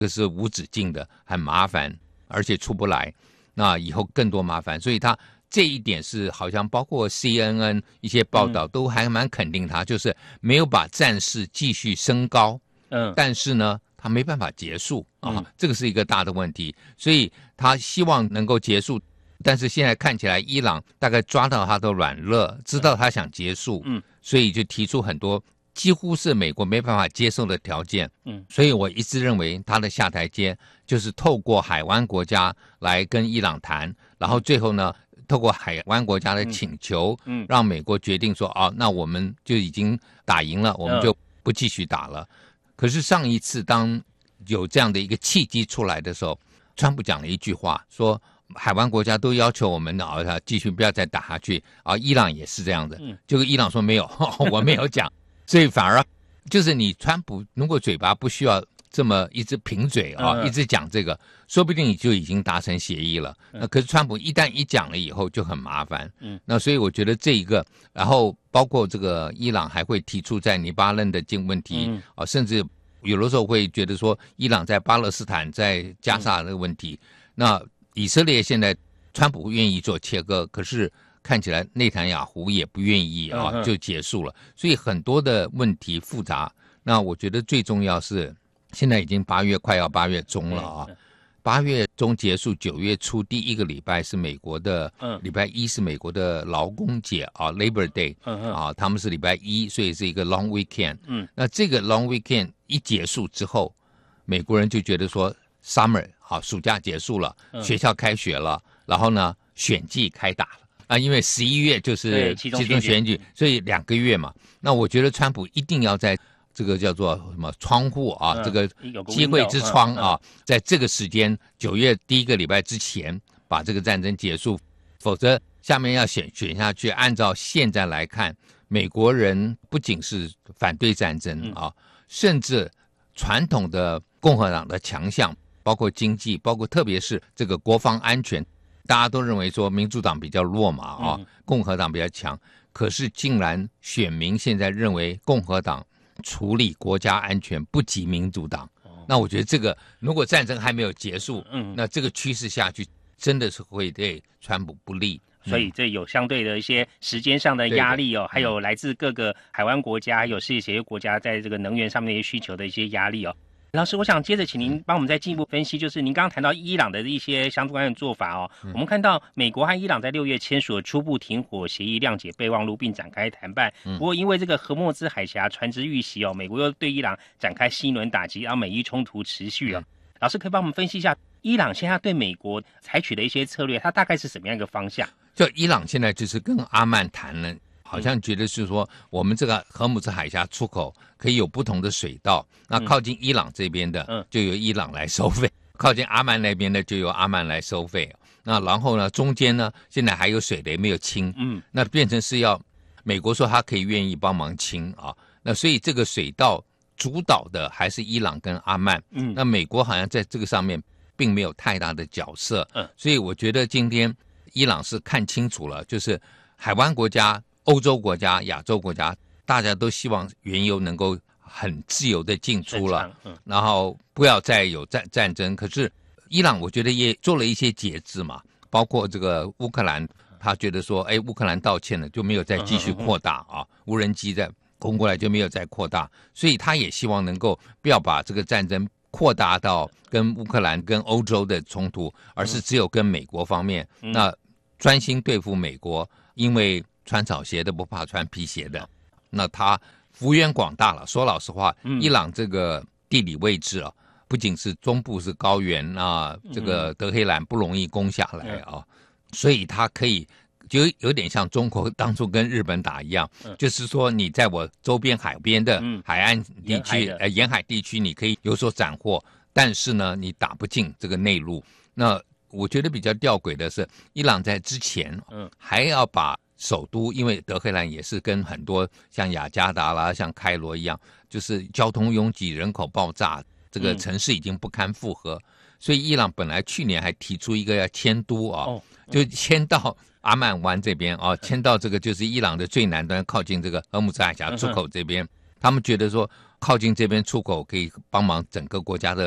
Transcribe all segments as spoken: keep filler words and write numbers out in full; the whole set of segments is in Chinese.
这是无止境的，很麻烦，而且出不来，那以后更多麻烦。所以他这一点是好像包括 C N N 一些报道都还蛮肯定他，嗯、就是没有把战事继续升高，嗯，但是呢，他没办法结束啊，嗯、这个是一个大的问题，所以他希望能够结束。但是现在看起来，伊朗大概抓到他的软肋，知道他想结束，嗯，所以就提出很多几乎是美国没办法接受的条件，嗯，所以我一直认为他的下台阶就是透过海湾国家来跟伊朗谈，然后最后呢，透过海湾国家的请求，嗯，让美国决定说，哦，那我们就已经打赢了，我们就不继续打了。可是上一次当有这样的一个契机出来的时候，川普讲了一句话，说海湾国家都要求我们啊，继续不要再打下去啊。伊朗也是这样的，结果伊朗说没有，我没有讲，所以反而就是你川普如果嘴巴不需要这么一直贫嘴啊，嗯、一直讲这个，说不定你就已经达成协议了。那可是川普一旦一讲了以后就很麻烦，嗯，那所以我觉得这一个，然后包括这个伊朗还会提出在黎巴嫩的问题、嗯、啊，甚至有的时候会觉得说伊朗在巴勒斯坦在加沙的问题，嗯、那以色列现在川普愿意做切割，可是看起来内塔尼亚胡也不愿意啊，就结束了。所以很多的问题复杂。那我觉得最重要是，现在已经八月快要八月中了啊，八月中结束，九月初第一个礼拜是美国的，礼拜一是美国的劳工节啊 ，Labor Day 啊，他们是礼拜一，所以是一个 Long Weekend。嗯，那这个 Long Weekend 一结束之后，美国人就觉得说 Summer。好，暑假结束了，学校开学了，嗯、然后呢，选季开打了啊，因为十一月就是期中选举，所以两个月嘛。那我觉得川普一定要在这个叫做什么窗户啊，嗯、这个机会之窗啊，嗯、在这个时间九月第一个礼拜之前把这个战争结束，否则下面要选选下去，按照现在来看，美国人不仅是反对战争啊，嗯、甚至传统的共和党的强项。包括经济，包括特别是这个国防安全，大家都认为说民主党比较弱嘛啊，嗯、共和党比较强。可是竟然选民现在认为共和党处理国家安全不及民主党，哦、那我觉得这个如果战争还没有结束，嗯、那这个趋势下去真的是会对川普不利。 所以这有相对的一些时间上的压力哦，还有来自各个海湾国家还有世界协约国家在这个能源上面的一些需求的一些压力哦。老师，我想接着请您帮我们再进一步分析，就是您刚刚谈到伊朗的一些相关的做法哦。嗯、我们看到美国和伊朗在六月签署了初步停火协议，谅解备忘录，并展开谈判。嗯、不过，因为这个荷默兹海峡船只遇袭哦，美国又对伊朗展开新一轮打击，让美伊冲突持续哦。嗯、老师可以帮我们分析一下，伊朗现在对美国采取的一些策略，它大概是什么样一个方向？ 就伊朗现在就是跟阿曼谈了。好像觉得是说，我们这个荷姆兹海峡出口可以有不同的水道，那靠近伊朗这边的就由伊朗来收费，嗯、靠近阿曼那边的就由阿曼来收费。那然后呢，中间呢现在还有水雷没有清，嗯，那变成是要美国说他可以愿意帮忙清啊，那所以这个水道主导的还是伊朗跟阿曼，嗯，那美国好像在这个上面并没有太大的角色，嗯，所以我觉得今天伊朗是看清楚了，就是海湾国家。欧洲国家、亚洲国家，大家都希望原油能够很自由的进出了，嗯、然后不要再有战战争。可是伊朗我觉得也做了一些节制嘛，包括这个乌克兰，他觉得说，哎，乌克兰道歉了，就没有再继续扩大啊，无人机在攻过来就没有再扩大，所以他也希望能够不要把这个战争扩大到跟乌克兰、跟欧洲的冲突，而是只有跟美国方面，嗯、那专心对付美国，因为。穿草鞋的不怕穿皮鞋的，那他幅员广大了。说老实话，嗯、伊朗这个地理位置啊，不仅是中部是高原啊，这个德黑兰不容易攻下来啊，嗯、所以它可以就有点像中国当初跟日本打一样，嗯、就是说你在我周边海边的海岸地区，嗯、呃沿海地区你可以有所斩获，但是呢，你打不进这个内陆。那我觉得比较吊诡的是，伊朗在之前，嗯、还要把首都，因为德黑兰也是跟很多像雅加达啦、像开罗一样，就是交通拥挤、人口爆炸，这个城市已经不堪负荷。嗯、所以伊朗本来去年还提出一个要迁都啊，哦嗯、就迁到阿曼湾这边啊，迁到这个就是伊朗的最南端，靠近这个荷姆兹海峡出口这边。嗯、他们觉得说靠近这边出口可以帮忙整个国家的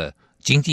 经济